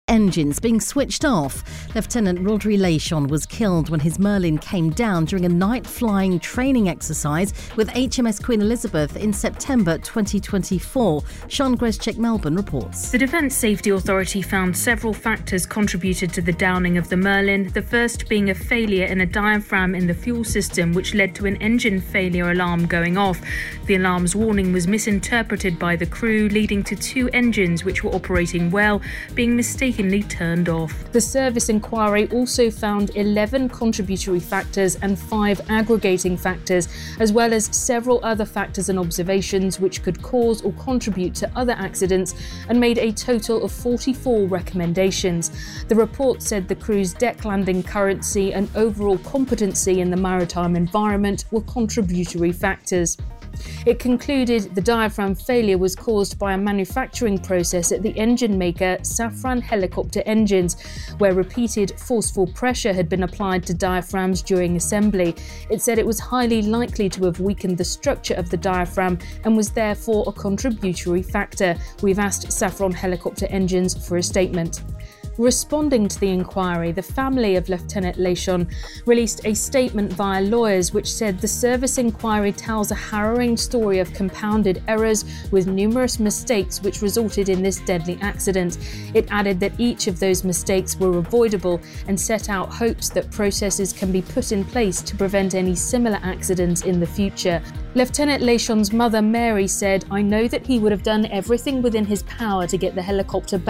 engines being switched off. Lieutenant Rodri Lechon was killed when his Merlin came down during a night flying training exercise with HMS Queen Elizabeth in September 2024. Sean Greschek, Melbourne, reports. The Defence Safety Authority found several factors contributed to the downing of the Merlin, the first being a failure in a diaphragm in the fuel system which led to an engine failure alarm going off. The alarm's warning was misinterpreted by the crew, leading to 2 engines which were operating well being mistakenly turned off. The service inquiry also found 11 contributory factors and 5 aggregating factors, as well as several other factors and observations which could cause or contribute to other accidents, and made a total of 44 recommendations. The report said the crew's deck landing currency and overall competency in the maritime environment were contributory factors. It concluded the diaphragm failure was caused by a manufacturing process at the engine maker Safran Helicopter Engines, where repeated forceful pressure had been applied to diaphragms during assembly. It said it was highly likely to have weakened the structure of the diaphragm and was therefore a contributory factor. We've asked Safran Helicopter Engines for a statement. Responding to the inquiry, the family of Lieutenant Lechon released a statement via lawyers which said the service inquiry tells a harrowing story of compounded errors with numerous mistakes which resulted in this deadly accident. It added that each of those mistakes were avoidable and set out hopes that processes can be put in place to prevent any similar accidents in the future. Lieutenant Lechon's mother, Mary, said, "I know that he would have done everything within his power to get the helicopter back